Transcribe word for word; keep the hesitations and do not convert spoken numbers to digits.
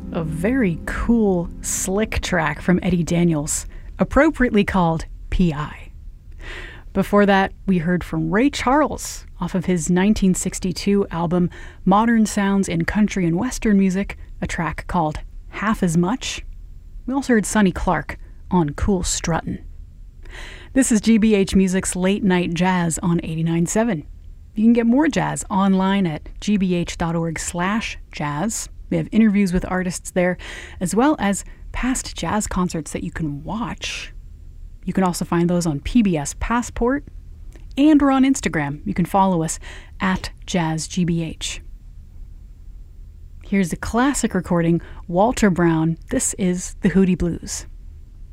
a very cool, slick track from Eddie Daniels, appropriately called P I. Before that, we heard from Ray Charles off of his nineteen sixty-two album Modern Sounds in Country and Western Music, a track called Half As Much. We also heard Sonny Clark on Cool Struttin'. This is G B H Music's Late Night Jazz on eighty-nine point seven. You can get more jazz online at g b h dot org slash jazz. We have interviews with artists there, as well as past jazz concerts that you can watch. You can also find those on P B S Passport, and we're on Instagram. You can follow us at JazzGBH. Here's the classic recording, Walter Brown. This is the Hootie Blues.